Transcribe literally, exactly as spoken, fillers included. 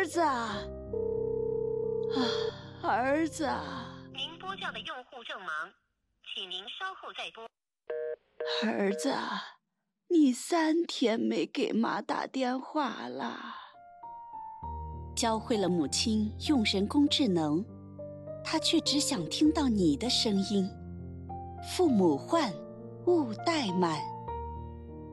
儿子啊，啊，儿子啊！ 您拨叫的用户正忙，请您稍后再拨。 儿子啊，你三天没给妈打电话了。 教会了母亲用人工智能，她却只想听到你的声音。父母唤，勿怠慢。